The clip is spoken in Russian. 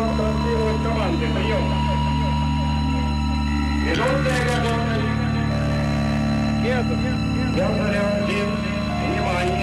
готов транслировать команды. Прием. Минутная готовность. Петр Леонтьев. Внимание.